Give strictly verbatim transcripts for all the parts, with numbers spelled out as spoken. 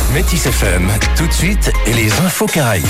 Métis F M, tout de suite, et les infos Caraïbes.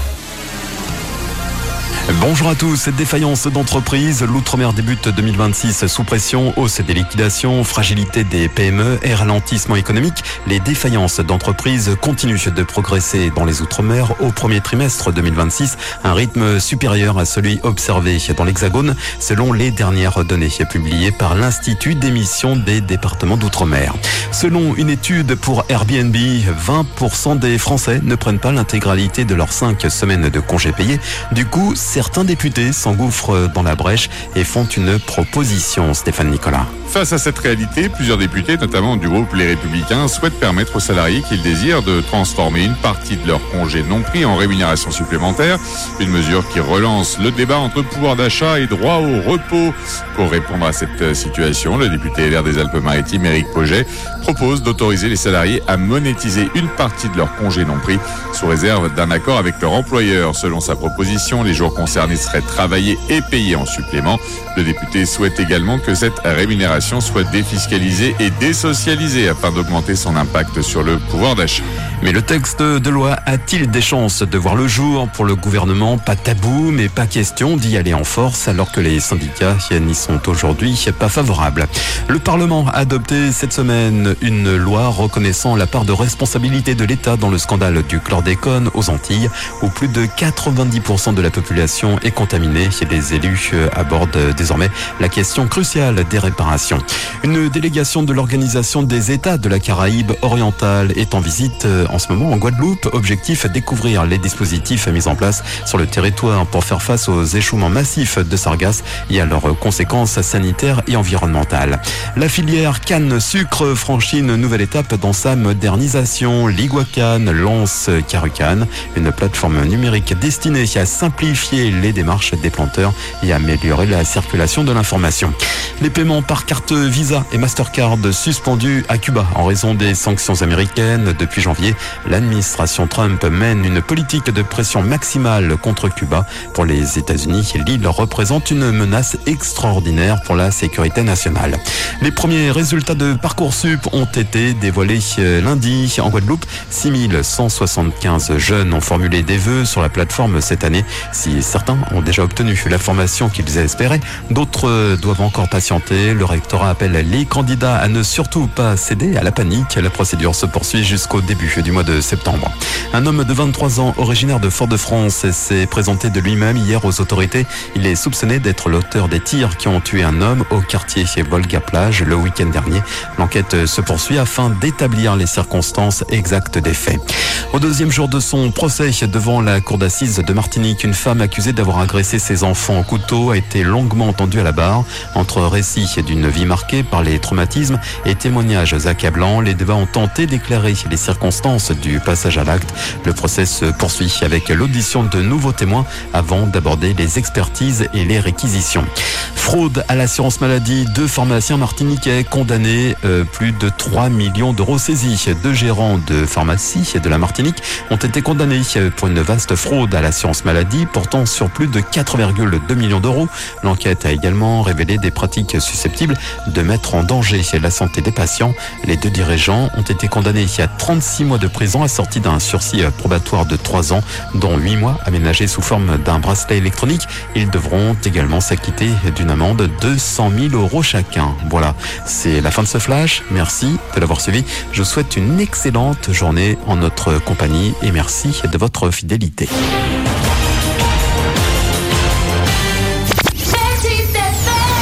Bonjour à tous. Défaillance d'entreprise, l'outre-mer débute deux mille vingt-six sous pression, hausse des liquidations, fragilité des P M E et ralentissement économique. Les défaillances d'entreprise continuent de progresser dans les outre-mer au premier trimestre deux mille vingt-six, un rythme supérieur à celui observé dans l'Hexagone, selon les dernières données publiées par l'Institut d'émission des départements d'outre-mer. Selon une étude pour Airbnb, vingt pour cent des Français ne prennent pas l'intégralité de leurs cinq semaines de congés payés. Du coup, certains députés s'engouffrent dans la brèche et font une proposition. Stéphane Nicolas. Face à cette réalité, plusieurs députés, notamment du groupe Les Républicains, souhaitent permettre aux salariés qu'ils désirent de transformer une partie de leur congé non pris en rémunération supplémentaire. Une mesure qui relance le débat entre pouvoir d'achat et droit au repos. Pour répondre à cette situation, le député L R des Alpes-Maritimes, Éric Pauget, propose d'autoriser les salariés à monétiser une partie de leur congé non pris sous réserve d'un accord avec leur employeur. Selon sa proposition, les jours concernés seraient travaillés et payés en supplément. Le député souhaite également que cette rémunération soit défiscalisée et désocialisée afin d'augmenter son impact sur le pouvoir d'achat. Mais le texte de loi a-t-il des chances de voir le jour? Pour le gouvernement, pas tabou, mais pas question d'y aller en force, alors que les syndicats n'y sont aujourd'hui pas favorables. Le Parlement a adopté cette semaine une loi reconnaissant la part de responsabilité de l'État dans le scandale du chlordécone aux Antilles, où plus de quatre-vingt-dix pour cent de la population est contaminée. Les élus abordent désormais la question cruciale des réparations. Une délégation de l'Organisation des États de la Caraïbe orientale est en visite en ce moment en Guadeloupe. Objectif, découvrir les dispositifs mis en place sur le territoire pour faire face aux échouements massifs de sargasses et à leurs conséquences sanitaires et environnementales. La filière canne sucre franchit une nouvelle étape dans sa modernisation. Liguacan lance Carucan, une plateforme numérique destinée à simplifier les démarches des planteurs et améliorer la circulation de l'information. Les paiements par carte Visa et Mastercard suspendus à Cuba en raison des sanctions américaines. Depuis janvier, l'administration Trump mène une politique de pression maximale contre Cuba. Pour les États-Unis, l'île représente une menace extraordinaire pour la sécurité nationale. Les premiers résultats de Parcoursup ont été dévoilés lundi en Guadeloupe. six mille cent soixante-quinze jeunes ont formulé des vœux sur la plateforme cette année. Si certains ont déjà obtenu la formation qu'ils espéraient, d'autres doivent encore patienter. Le rectorat appelle les candidats à ne surtout pas céder à la panique. La procédure se poursuit jusqu'au début du mois de septembre. Un homme de vingt-trois ans, originaire de Fort-de-France, s'est présenté de lui-même hier aux autorités. Il est soupçonné d'être l'auteur des tirs qui ont tué un homme au quartier Volga-Plage le week-end dernier. L'enquête se poursuit afin d'établir les circonstances exactes des faits. Au deuxième jour de son procès devant la cour d'assises de Martinique, une femme accusée d'avoir agressé ses enfants au couteau a été longuement entendue à la barre. Entre récits d'une vie marquée par les traumatismes et témoignages accablants, les débats ont tenté d'éclairer les circonstances du passage à l'acte. Le procès se poursuit avec l'audition de nouveaux témoins avant d'aborder les expertises et les réquisitions. Fraude à l'assurance maladie, deux pharmaciens martiniquais condamnés, euh, plus de trois millions d'euros saisis. Deux gérants de pharmacie de la Martinique ont été condamnés pour une vaste fraude à l'assurance maladie portant sur plus de quatre virgule deux millions d'euros. L'enquête a également révélé des pratiques susceptibles de mettre en danger la santé des patients. Les deux dirigeants ont été condamnés à trente-six mois de prison assortis d'un sursis probatoire de trois ans, dont huit mois aménagés sous forme d'un bracelet électronique. Ils devront également s'acquitter d'une amende de cent mille euros chacun. Voilà, c'est la fin de ce flash. Merci de l'avoir suivi. Je vous souhaite une excellente journée en notre compagnie et merci de votre fidélité.